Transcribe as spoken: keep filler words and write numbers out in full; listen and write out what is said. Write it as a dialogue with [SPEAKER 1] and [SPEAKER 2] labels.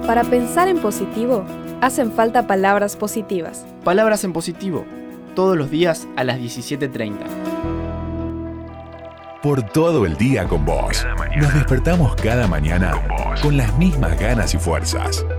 [SPEAKER 1] Para pensar en positivo, hacen falta palabras positivas.
[SPEAKER 2] Palabras en positivo, todos los días a las diecisiete treinta.
[SPEAKER 3] Por todo el día con vos. Nos despertamos cada mañana con, con las mismas ganas y fuerzas.